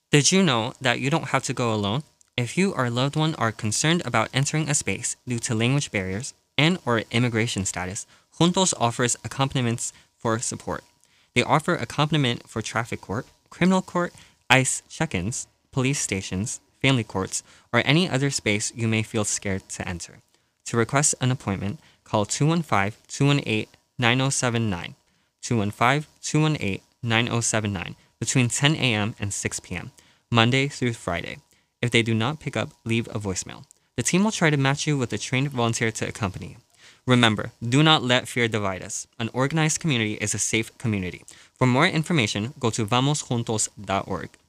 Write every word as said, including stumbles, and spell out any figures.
Did you know that you don't have to go alone? If you or a loved one are concerned about entering a space due to language barriers and or immigration status, Juntos offers accompaniments for support. They offer accompaniment for traffic court, criminal court, ICE check-ins, police stations, family courts, or any other space you may feel scared to enter. To request an appointment, call two one five, two one eight, nine zero seven nine, two one five, two one eight, nine zero seven nine between ten a m and six p m, Monday through Friday. If they do not pick up, leave a voicemail. The team will try to match you with a trained volunteer to accompany you. Remember, do not let fear divide us. An organized community is a safe community. For more information, go to vamos juntos dot org.